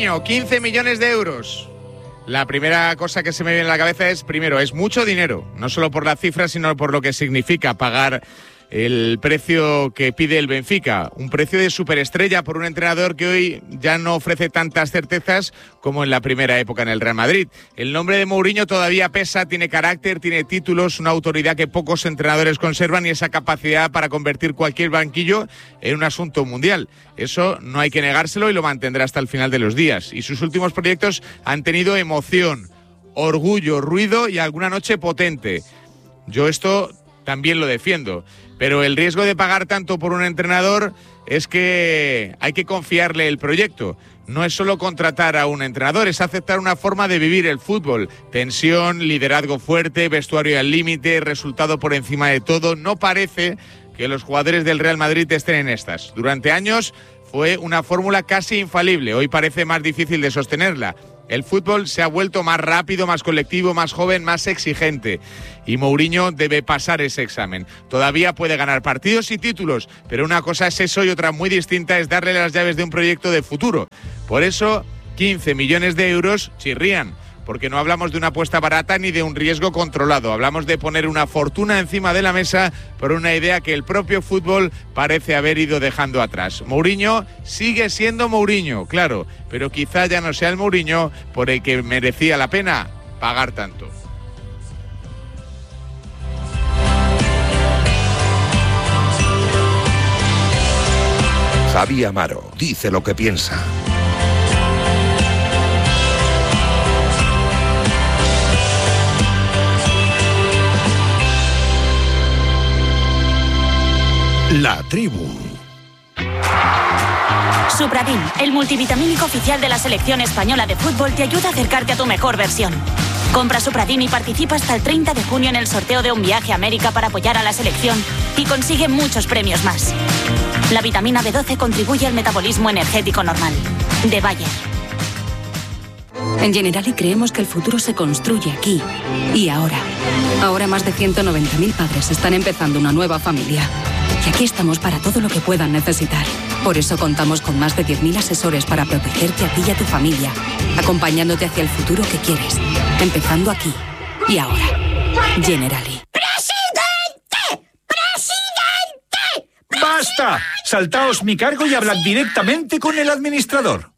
Mourinho, 15 millones de euros. La primera cosa que se me viene a la cabeza es, primero, es mucho dinero, no solo por la cifra, sino por lo que significa pagar el precio que pide el Benfica, un precio de superestrella por un entrenador que hoy ya no ofrece tantas certezas como en la primera época en el Real Madrid. El nombre de Mourinho todavía pesa, tiene carácter, tiene títulos, una autoridad que pocos entrenadores conservan y esa capacidad para convertir cualquier banquillo en un asunto mundial. Eso no hay que negárselo y lo mantendrá hasta el final de los días. Y sus últimos proyectos han tenido emoción, orgullo, ruido y alguna noche potente. Yo esto también lo defiendo. Pero el riesgo de pagar tanto por un entrenador es que hay que confiarle el proyecto. No es solo contratar a un entrenador, es aceptar una forma de vivir el fútbol. Tensión, liderazgo fuerte, vestuario al límite, resultado por encima de todo. No parece que los jugadores del Real Madrid estén en estas. Durante años fue una fórmula casi infalible. Hoy parece más difícil de sostenerla. El fútbol se ha vuelto más rápido, más colectivo, más joven, más exigente. Y Mourinho debe pasar ese examen. Todavía puede ganar partidos y títulos, pero una cosa es eso y otra muy distinta es darle las llaves de un proyecto de futuro. Por eso, 15 millones de euros chirrían, porque no hablamos de una apuesta barata ni de un riesgo controlado. Hablamos de poner una fortuna encima de la mesa por una idea que el propio fútbol parece haber ido dejando atrás. Mourinho sigue siendo Mourinho, claro, pero quizá ya no sea el Mourinho por el que merecía la pena pagar tanto. Xavi Amaro dice lo que piensa. La tribu. Supradin, el multivitamínico oficial de la selección española de fútbol, te ayuda a acercarte a tu mejor versión. Compra Supradin y participa hasta el 30 de junio en el sorteo de un viaje a América para apoyar a la selección y consigue muchos premios más. La vitamina B12 contribuye al metabolismo energético normal. De Bayer. En Generali creemos que el futuro se construye aquí y ahora. Ahora más de 190.000 padres están empezando una nueva familia. Y aquí estamos para todo lo que puedan necesitar. Por eso contamos con más de 10.000 asesores para protegerte a ti y a tu familia, acompañándote hacia el futuro que quieres, empezando aquí y ahora. Generali. ¡Presidente! ¡Presidente! ¡Basta! Saltaos mi cargo y hablad directamente con el administrador.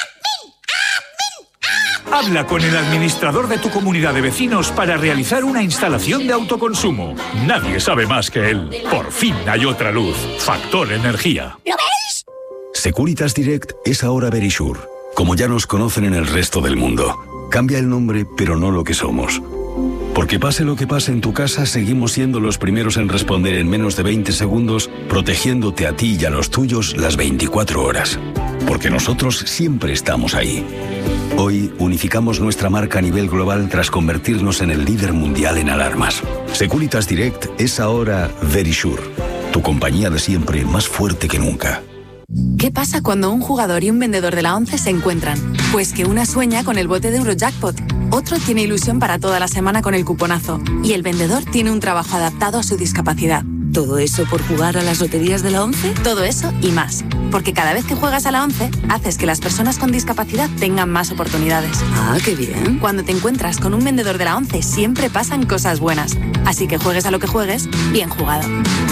Habla con el administrador de tu comunidad de vecinos para realizar una instalación de autoconsumo. Nadie sabe más que él. Por fin hay otra luz. Factor Energía. ¿Lo veis? Securitas Direct es ahora Verisure, como ya nos conocen en el resto del mundo. Cambia el nombre, pero no lo que somos. Porque pase lo que pase en tu casa, seguimos siendo los primeros en responder en menos de 20 segundos, protegiéndote a ti y a los tuyos las 24 horas. Porque nosotros siempre estamos ahí. Hoy unificamos nuestra marca a nivel global tras convertirnos en el líder mundial en alarmas. Securitas Direct es ahora Verisure, tu compañía de siempre más fuerte que nunca. ¿Qué pasa cuando un jugador y un vendedor de la 11 se encuentran? Pues que una sueña con el bote de Eurojackpot, otro tiene ilusión para toda la semana con el cuponazo y el vendedor tiene un trabajo adaptado a su discapacidad. ¿Todo eso por jugar a las loterías de la 11? Todo eso y más. Porque cada vez que juegas a la 11, haces que las personas con discapacidad tengan más oportunidades. Ah, qué bien. Cuando te encuentras con un vendedor de la 11, siempre pasan cosas buenas. Así que juegues a lo que juegues, bien jugado.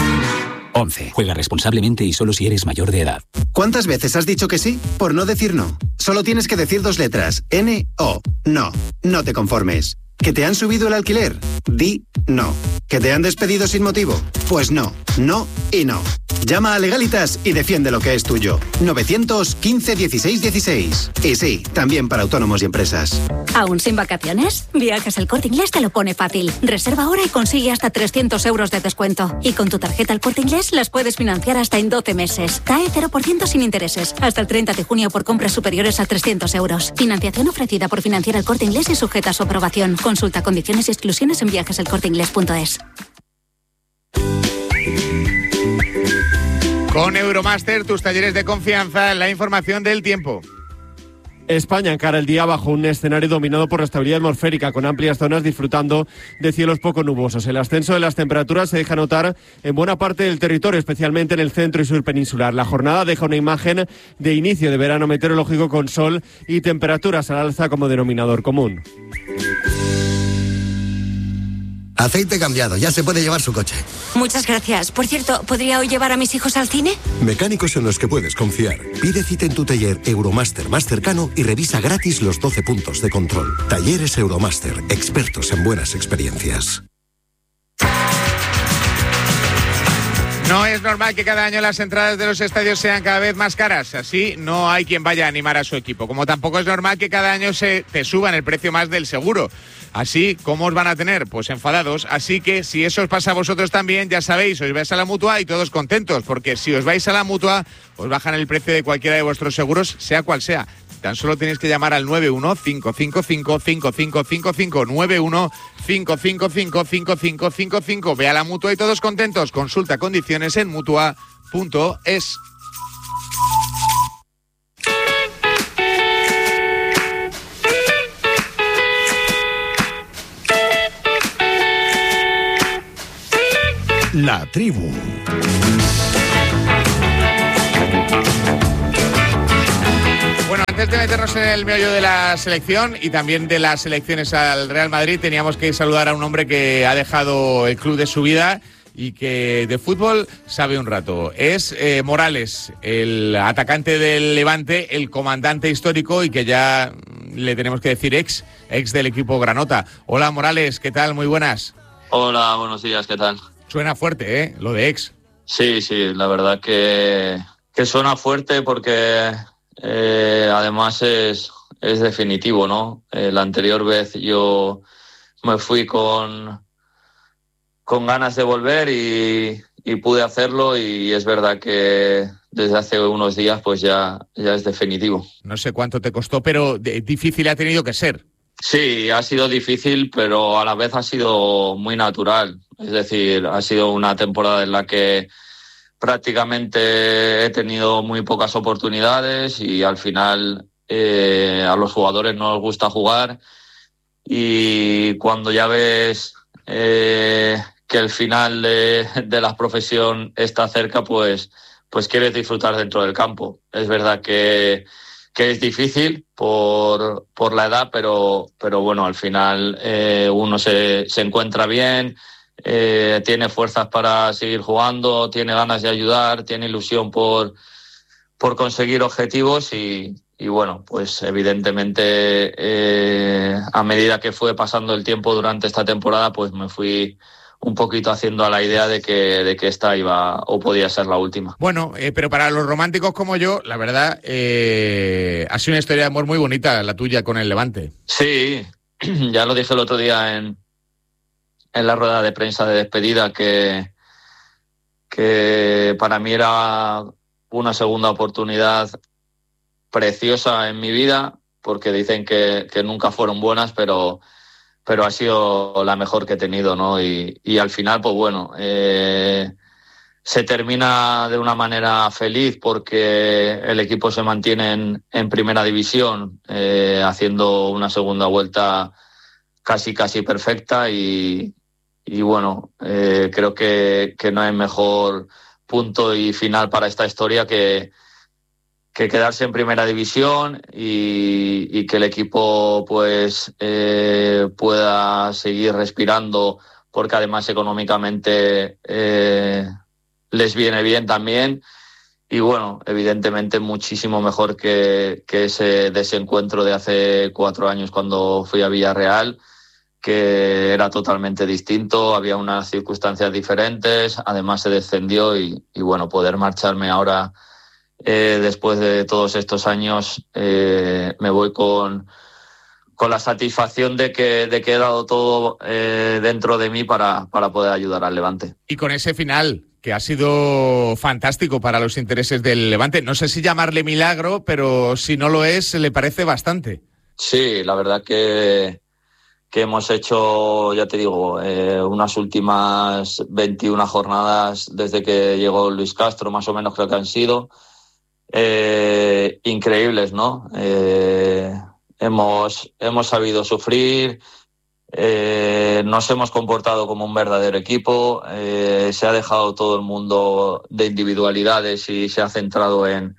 11. Juega responsablemente y solo si eres mayor de edad. ¿Cuántas veces has dicho que sí por no decir no? Solo tienes que decir 2 letras. N-O. No. No te conformes. ¿Que te han subido el alquiler? Di no. ¿Que te han despedido sin motivo? Pues no. No y no. Llama a Legalitas y defiende lo que es tuyo. 915 16 16. Y sí, también para autónomos y empresas. ¿Aún sin vacaciones? Viajes El Corte Inglés te lo pone fácil. Reserva ahora y consigue hasta 300 euros de descuento. Y con tu tarjeta El Corte Inglés las puedes financiar hasta en 12 meses. TAE 0% sin intereses. Hasta el 30 de junio por compras superiores a 300 euros. Financiación ofrecida por Financiera El Corte Inglés y sujeta a su aprobación. Consulta condiciones y exclusiones en viajeselcorteinglés.es. Con Euromaster, tus talleres de confianza, la información del tiempo. España encara el día bajo un escenario dominado por la estabilidad atmosférica, con amplias zonas disfrutando de cielos poco nubosos. El ascenso de las temperaturas se deja notar en buena parte del territorio, especialmente en el centro y sur peninsular. La jornada deja una imagen de inicio de verano meteorológico con sol y temperaturas al alza como denominador común. Aceite cambiado, ya se puede llevar su coche. Muchas gracias. Por cierto, ¿podría hoy llevar a mis hijos al cine? Mecánicos en los que puedes confiar. Pide cita en tu taller Euromaster más cercano y revisa gratis los 12 puntos de control. Talleres Euromaster, expertos en buenas experiencias. No es normal que cada año las entradas de los estadios sean cada vez más caras. Así no hay quien vaya a animar a su equipo. Como tampoco es normal que cada año te suban el precio más del seguro. Así, ¿cómo os van a tener? Pues enfadados. Así que si eso os pasa a vosotros también, ya sabéis, os vais a la Mutua y todos contentos. Porque si os vais a la Mutua, os bajan el precio de cualquiera de vuestros seguros, sea cual sea. Tan solo tenéis que llamar al 91-555-5555, 91-555-5555. Ve a la Mutua y todos contentos. Consulta condiciones en Mutua.es. La tribu. Bueno, antes de meternos en el meollo de la selección y también de las elecciones al Real Madrid, teníamos que saludar a un hombre que ha dejado el club de su vida y que de fútbol sabe un rato. Es Morales, el atacante del Levante, el comandante histórico y que ya le tenemos que decir ex del equipo Granota. Hola Morales, ¿qué tal? Muy buenas. Hola, buenos días, ¿qué tal? Suena fuerte, ¿eh? Lo de ex. Sí, la verdad que suena fuerte porque además es definitivo, ¿no? La anterior vez yo me fui con ganas de volver y pude hacerlo y es verdad que desde hace unos días pues ya es definitivo. No sé cuánto te costó, pero difícil ha tenido que ser. Sí, ha sido difícil, pero a la vez ha sido muy natural. Es decir, ha sido una temporada en la que prácticamente he tenido muy pocas oportunidades y al final a los jugadores no les gusta jugar y cuando ya ves que el final de la profesión está cerca, pues quieres disfrutar dentro del campo. Es verdad que es difícil por la edad, pero bueno, al final uno se encuentra bien, tiene fuerzas para seguir jugando, tiene ganas de ayudar, tiene ilusión por conseguir objetivos y bueno, pues evidentemente a medida que fue pasando el tiempo durante esta temporada, pues me fui un poquito haciendo a la idea de que esta iba o podía ser la última. Bueno, pero para los románticos como yo, la verdad, ha sido una historia de amor muy bonita la tuya con el Levante. Sí, ya lo dije el otro día en la rueda de prensa de despedida que para mí era una segunda oportunidad preciosa en mi vida, porque dicen que nunca fueron buenas, pero ha sido la mejor que he tenido, ¿no? Y al final, pues bueno, se termina de una manera feliz porque el equipo se mantiene en primera división, haciendo una segunda vuelta casi perfecta y bueno, creo que no hay mejor punto y final para esta historia que quedarse en primera división y que el equipo pues pueda seguir respirando porque además económicamente les viene bien también y bueno, evidentemente muchísimo mejor que ese desencuentro de hace 4 años cuando fui a Villarreal, que era totalmente distinto, había unas circunstancias diferentes, además se descendió y bueno, poder marcharme ahora después de todos estos años me voy con la satisfacción de que he dado todo dentro de mí para poder ayudar al Levante. Y con ese final, que ha sido fantástico para los intereses del Levante, no sé si llamarle milagro, pero si no lo es, le parece bastante. Sí, la verdad que hemos hecho, ya te digo, unas últimas 21 jornadas desde que llegó Luis Castro, más o menos creo que han sido. increíbles, ¿no? Hemos sabido sufrir, nos hemos comportado como un verdadero equipo, se ha dejado todo el mundo de individualidades y se ha centrado en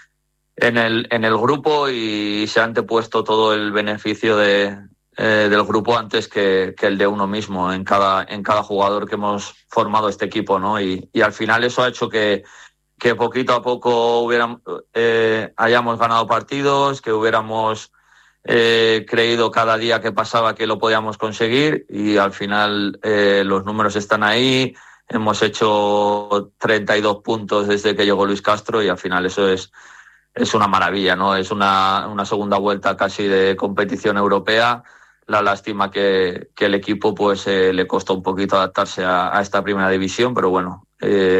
el grupo y se ha antepuesto todo el beneficio del grupo antes que el de uno mismo en cada jugador que hemos formado este equipo, ¿no? Y al final eso ha hecho que poquito a poco hayamos ganado partidos, que hubiéramos creído cada día que pasaba que lo podíamos conseguir y al final los números están ahí. Hemos hecho 32 puntos desde que llegó Luis Castro y al final eso es una maravilla, ¿no? Es una segunda vuelta casi de competición europea. La lástima que el equipo pues le costó un poquito adaptarse a esta primera división, pero bueno,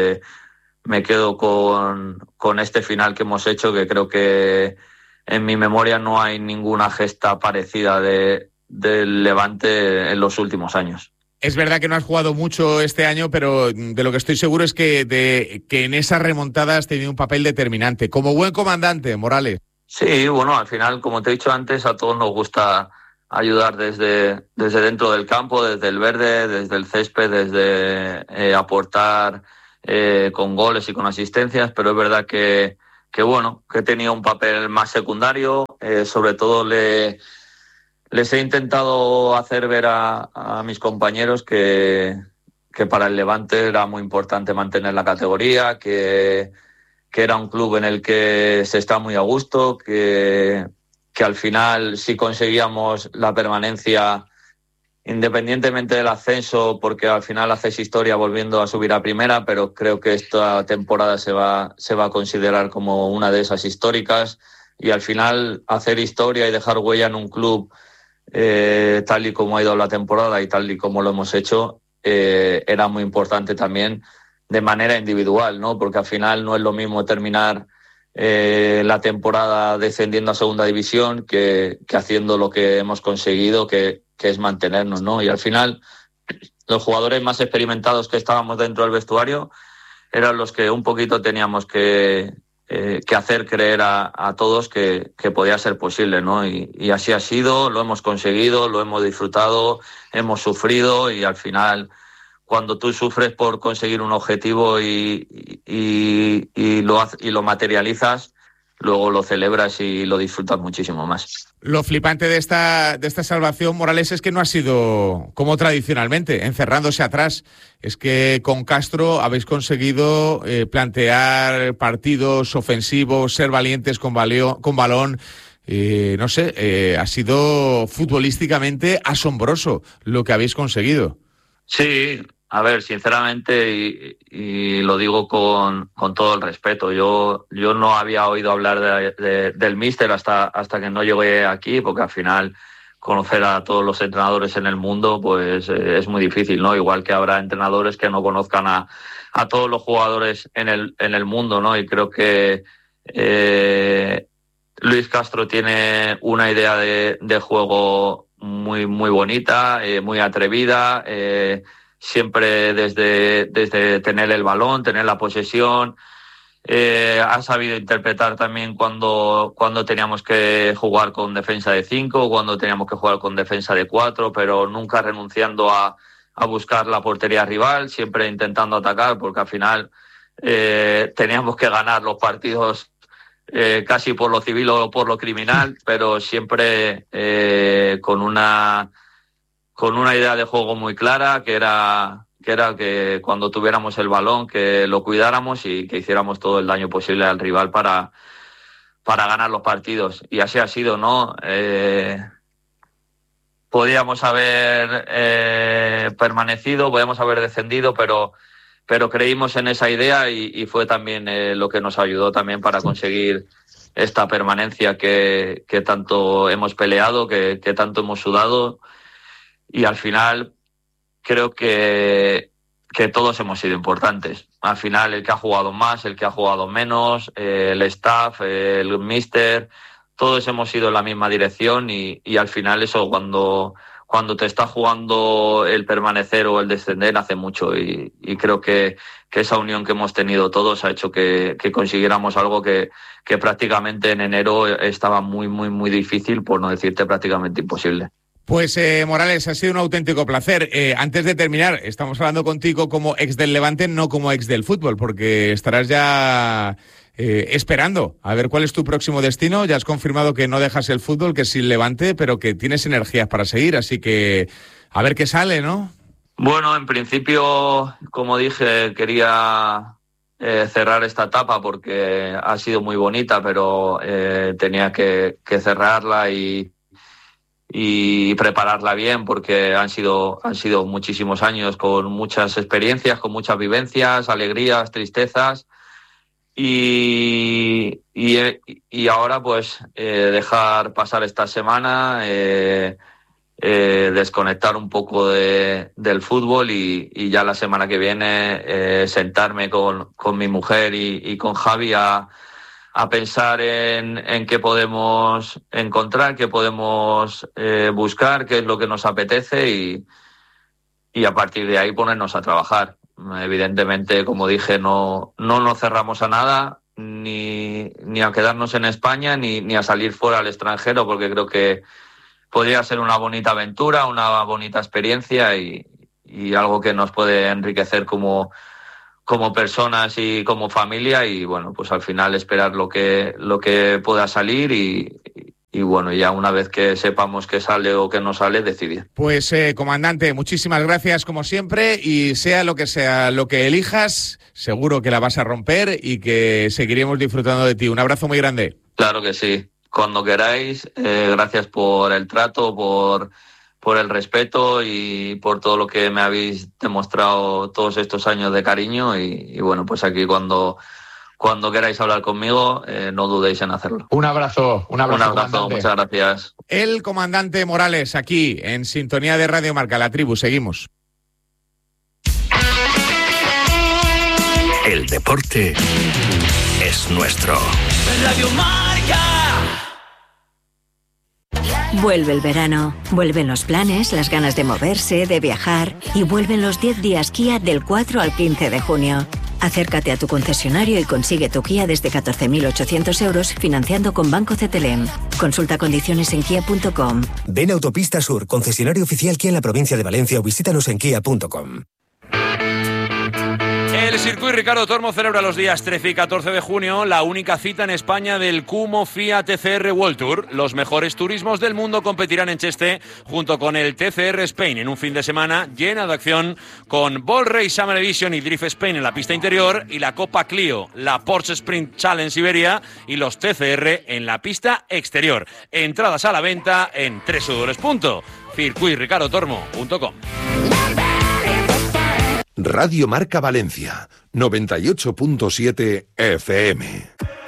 me quedo con este final que hemos hecho, que creo que en mi memoria no hay ninguna gesta parecida del Levante en los últimos años. Es verdad que no has jugado mucho este año, pero de lo que estoy seguro es que en esa remontada has tenido un papel determinante. Como buen comandante, Morales. Sí, bueno, al final, como te he dicho antes, a todos nos gusta ayudar desde dentro del campo, desde el verde, desde el césped, desde aportar con goles y con asistencias, pero es verdad que he tenido un papel más secundario, sobre todo les he intentado hacer ver a mis compañeros que para el Levante era muy importante mantener la categoría, que era un club en el que se está muy a gusto, que al final si conseguíamos la permanencia independientemente del ascenso, porque al final haces historia volviendo a subir a primera, pero creo que esta temporada se va a considerar como una de esas históricas y al final hacer historia y dejar huella en un club tal y como ha ido la temporada y tal y como lo hemos hecho, era muy importante también de manera individual, ¿no? Porque al final no es lo mismo terminar la temporada descendiendo a segunda división que haciendo lo que hemos conseguido, que es mantenernos, ¿no? Y al final los jugadores más experimentados que estábamos dentro del vestuario eran los que un poquito teníamos que hacer creer a todos que podía ser posible, ¿no? Y así ha sido, lo hemos conseguido, lo hemos disfrutado, hemos sufrido y al final cuando tú sufres por conseguir un objetivo y lo materializas, luego lo celebras y lo disfrutas muchísimo más. Lo flipante de esta salvación, Morales, es que no ha sido como tradicionalmente, encerrándose atrás. Es que con Castro habéis conseguido plantear partidos ofensivos, ser valientes con balón. No sé, ha sido futbolísticamente asombroso lo que habéis conseguido. Sí, a ver, sinceramente, y lo digo con todo el respeto, yo no había oído hablar del míster hasta que no llegué aquí, porque al final conocer a todos los entrenadores en el mundo pues es muy difícil, ¿no? Igual que habrá entrenadores que no conozcan a todos los jugadores en el mundo, ¿no? Y creo que Luis Castro tiene una idea de juego muy, muy bonita, muy atrevida, siempre desde tener el balón, tener la posesión. Ha sabido interpretar también cuando teníamos que jugar con defensa de 5, cuando teníamos que jugar con defensa de 4, pero nunca renunciando a buscar la portería rival, siempre intentando atacar, porque al final teníamos que ganar los partidos casi por lo civil o por lo criminal, pero siempre con una idea de juego muy clara, que era que cuando tuviéramos el balón que lo cuidáramos y que hiciéramos todo el daño posible al rival para ganar los partidos. Y así ha sido, ¿no? Podíamos haber permanecido, podíamos haber descendido, pero creímos en esa idea y fue también lo que nos ayudó también para conseguir esta permanencia que tanto hemos peleado, que tanto hemos sudado. Y al final creo que todos hemos sido importantes. Al final el que ha jugado más, el que ha jugado menos, el staff, el míster, todos hemos ido en la misma dirección y al final eso cuando cuando te está jugando el permanecer o el descender hace mucho, y creo que esa unión que hemos tenido todos ha hecho que consiguiéramos algo que prácticamente en enero estaba muy, muy, muy difícil, por no decirte prácticamente imposible. Pues Morales, ha sido un auténtico placer. Antes de terminar, estamos hablando contigo como ex del Levante, no como ex del fútbol, porque estarás ya esperando a ver cuál es tu próximo destino. Ya has confirmado que no dejas el fútbol, que es el Levante, pero que tienes energías para seguir, así que a ver qué sale, ¿no? Bueno, en principio, como dije, quería cerrar esta etapa porque ha sido muy bonita, pero tenía que cerrarla y prepararla bien, porque han sido muchísimos años con muchas experiencias, con muchas vivencias, alegrías, tristezas, y ahora pues dejar pasar esta semana, desconectar un poco del fútbol y ya la semana que viene sentarme con mi mujer y con Javi a pensar en qué podemos encontrar, qué podemos buscar, qué es lo que nos apetece y a partir de ahí ponernos a trabajar. Evidentemente, como dije, no nos cerramos a nada, ni a quedarnos en España, ni a salir fuera al extranjero, porque creo que podría ser una bonita aventura, una bonita experiencia y algo que nos puede enriquecer como personas y como familia, y bueno, pues al final esperar lo que pueda salir y bueno, ya una vez que sepamos qué sale o qué no sale, decidir. Pues comandante, muchísimas gracias como siempre, y sea lo que elijas, seguro que la vas a romper y que seguiremos disfrutando de ti. Un abrazo muy grande. Claro que sí, cuando queráis. Gracias por el trato, por el respeto y por todo lo que me habéis demostrado todos estos años de cariño, y bueno, pues aquí cuando queráis hablar conmigo, no dudéis en hacerlo. Un abrazo, muchas gracias. El comandante Morales, aquí en sintonía de Radio Marca, La Tribu, seguimos. El deporte es nuestro. Radio Marca. Vuelve el verano, vuelven los planes, las ganas de moverse, de viajar, y vuelven los 10 días Kia del 4 al 15 de junio. Acércate a tu concesionario y consigue tu Kia desde 14.800 euros financiando con Banco CTLM. Consulta condiciones en kia.com. Ven a Autopista Sur, concesionario oficial Kia en la provincia de Valencia, o visítanos en kia.com. El Circuit Ricardo Tormo celebra los días 13 y 14 de junio la única cita en España del Kumo FIA TCR World Tour. Los mejores turismos del mundo competirán en Cheste junto con el TCR Spain en un fin de semana llena de acción, con Ball Race Summer Edition y Drift Spain en la pista interior, y la Copa Clio, la Porsche Sprint Challenge Iberia y los TCR en la pista exterior. Entradas a la venta en www.circuitricardotormo.com. Radio Marca Valencia, 98.7 FM.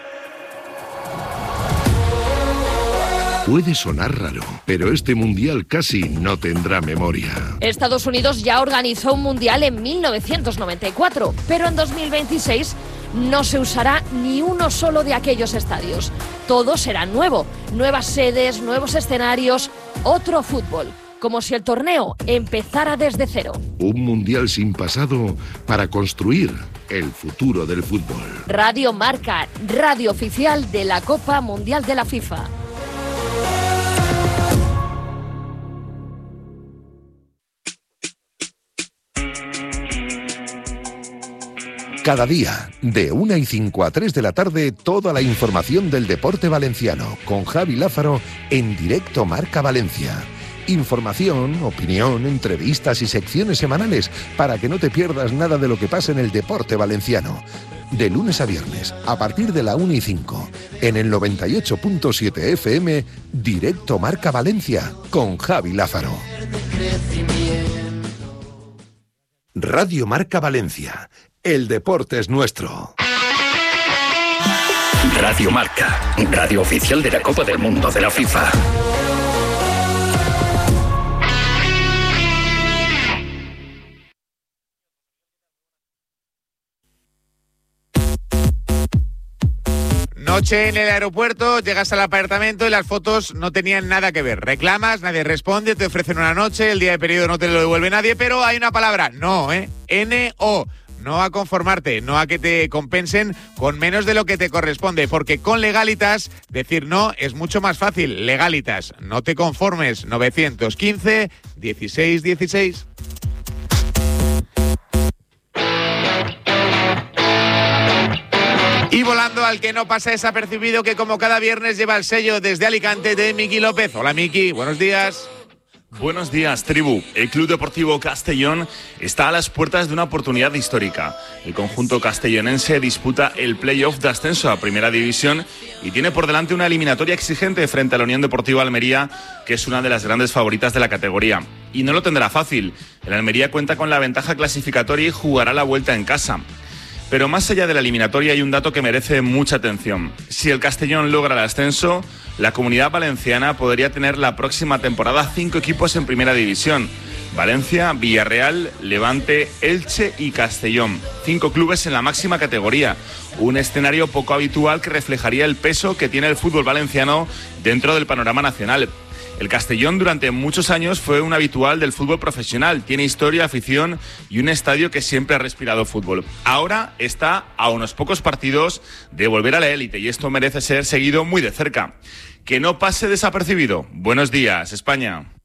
Puede sonar raro, pero este mundial casi no tendrá memoria. Estados Unidos ya organizó un mundial en 1994, pero en 2026 no se usará ni uno solo de aquellos estadios. Todo será nuevo, nuevas sedes, nuevos escenarios, otro fútbol. Como si el torneo empezara desde cero. Un mundial sin pasado para construir el futuro del fútbol. Radio Marca, radio oficial de la Copa Mundial de la FIFA. Cada día, de 1:05 a 3 de la tarde, toda la información del deporte valenciano, con Javi Lázaro en directo Marca Valencia. Información, opinión, entrevistas y secciones semanales para que no te pierdas nada de lo que pasa en el deporte valenciano. De lunes a viernes, a partir de la 1:05, en el 98.7 FM, directo Marca Valencia, con Javi Lázaro. Radio Marca Valencia, el deporte es nuestro. Radio Marca, radio oficial de la Copa del Mundo de la FIFA. Noche en el aeropuerto, llegas al apartamento y las fotos no tenían nada que ver. Reclamas, nadie responde, te ofrecen una noche, el día de periodo no te lo devuelve nadie, pero hay una palabra, no, N-O. No a conformarte, no a que te compensen con menos de lo que te corresponde, porque con Legalitas decir no es mucho más fácil. Legalitas, no te conformes. 915 16 16. Y volando al que no pasa desapercibido, que como cada viernes lleva el sello desde Alicante de Miki López. Hola Miki, buenos días. Buenos días, tribu. El Club Deportivo Castellón está a las puertas de una oportunidad histórica. El conjunto castellonense disputa el play-off de ascenso a Primera División y tiene por delante una eliminatoria exigente frente a la Unión Deportiva Almería, que es una de las grandes favoritas de la categoría. Y no lo tendrá fácil. El Almería cuenta con la ventaja clasificatoria y jugará la vuelta en casa. Pero más allá de la eliminatoria hay un dato que merece mucha atención. Si el Castellón logra el ascenso, la Comunidad Valenciana podría tener la próxima temporada 5 equipos en Primera División. Valencia, Villarreal, Levante, Elche y Castellón. 5 clubes en la máxima categoría. Un escenario poco habitual que reflejaría el peso que tiene el fútbol valenciano dentro del panorama nacional. El Castellón durante muchos años fue un habitual del fútbol profesional. Tiene historia, afición y un estadio que siempre ha respirado fútbol. Ahora está a unos pocos partidos de volver a la élite y esto merece ser seguido muy de cerca. Que no pase desapercibido. Buenos días, España.